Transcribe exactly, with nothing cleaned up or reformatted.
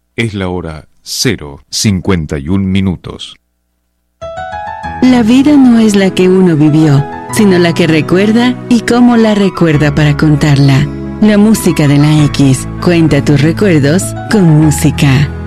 Es la hora cero cincuenta y un minutos. La vida no es la que uno vivió, sino la que recuerda y cómo la recuerda para contarla. La música de la X. Cuenta tus recuerdos con música.